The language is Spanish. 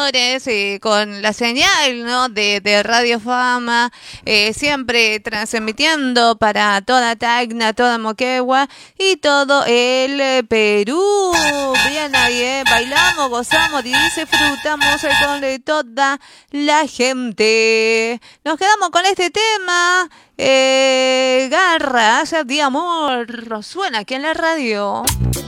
señores, con la señal, ¿no? de Radio Fama, siempre transmitiendo para toda Tacna, toda Moquegua y todo el Perú. Bien ahí, bailamos, gozamos y disfrutamos con toda la gente. Nos quedamos con este tema. Garras de amor. Suena aquí en la radio.